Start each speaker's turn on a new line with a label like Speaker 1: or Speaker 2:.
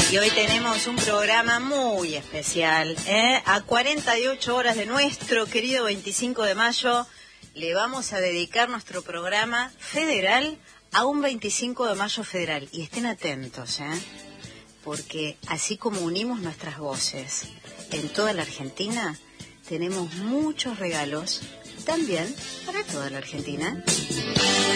Speaker 1: Y hoy tenemos un programa muy especial, ¿eh? A 48 horas de nuestro querido 25 de mayo, le vamos a dedicar nuestro programa federal a un 25 de mayo federal. Y estén atentos, ¿eh? Porque así como unimos nuestras voces en toda la Argentina, tenemos muchos regalos también para toda la Argentina.